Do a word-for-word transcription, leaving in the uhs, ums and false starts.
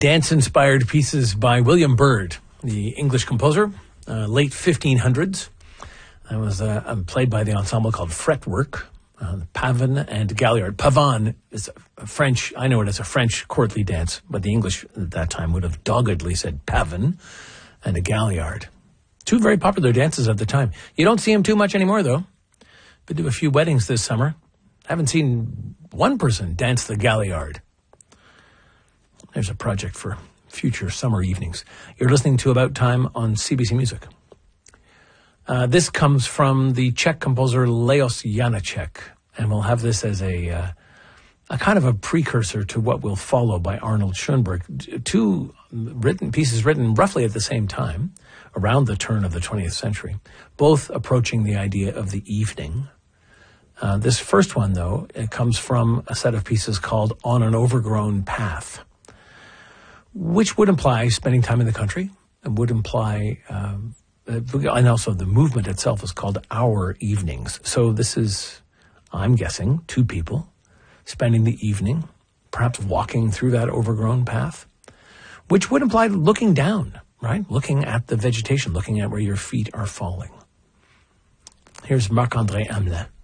Dance-inspired pieces by William Byrd, the English composer, uh, late fifteen hundreds. It was uh, played by the ensemble called Fretwork, uh, Pavane and Galliard. Pavane is a French, I know it as a French courtly dance, but the English at that time would have doggedly said Pavane and a Galliard. Two very popular dances at the time. You don't see them too much anymore, though. Been to a few weddings this summer. Haven't seen one person dance the Galliard. There's a project for future summer evenings. You're listening to About Time on C B C Music. Uh, this comes from the Czech composer Leos Janáček, and we'll have this as a, uh, a kind of a precursor to what will follow by Arnold Schoenberg. Two written pieces written roughly at the same time, around the turn of the twentieth century, both approaching the idea of the evening. Uh, this first one, though, it comes from a set of pieces called On an Overgrown Path, which would imply spending time in the country, and would imply, um, and also the movement itself is called Our Evenings. So this is, I'm guessing, two people spending the evening, perhaps walking through that overgrown path, which would imply looking down, right? Looking at the vegetation, looking at where your feet are falling. Here's Marc-André Hamelin.